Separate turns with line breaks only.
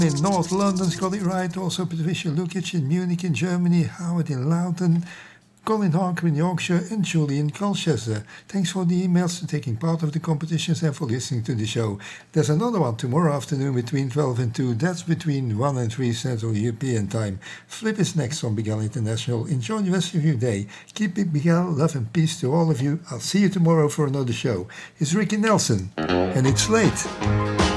in North London's got it right. Also Patricia Lukic in Munich in Germany, Howard in Loughton, Colin Harker in Yorkshire, and Julian Colchester. Thanks for the emails, for taking part of the competitions, and for listening to the show. There's another one tomorrow afternoon between 12 and 2. That's between 1 and 3 Central European Time. Flip is next on Miguel International. Enjoy the rest of your day. Keep it Miguel. Love and peace to all of you. I'll see you tomorrow for another show. It's Ricky Nelson, and it's late.